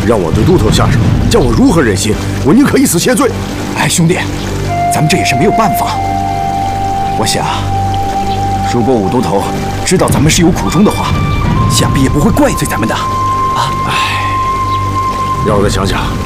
让我对都头下手，叫我如何忍心？我宁可一死谢罪。 哎，兄弟，咱们这也是没有办法。我想，如果武都头知道咱们是有苦衷的话，想必也不会怪罪咱们的。啊， 哎，让我再想想。